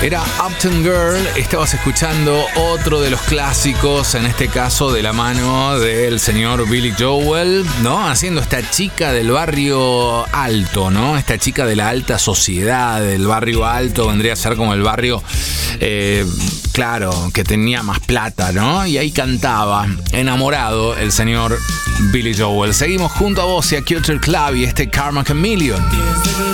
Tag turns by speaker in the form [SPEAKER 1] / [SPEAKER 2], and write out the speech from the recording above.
[SPEAKER 1] Era Uptown Girl. Estabas escuchando otro de los clásicos, en este caso de la mano del señor Billy Joel, ¿no? Haciendo esta chica del barrio alto, ¿no? Esta chica de la alta sociedad, del barrio alto, vendría a ser como el barrio, claro, que tenía más plata, ¿no? Y ahí cantaba, enamorado, el señor Billy Joel. Seguimos junto a vos y a Culture Club y este Karma Chameleon.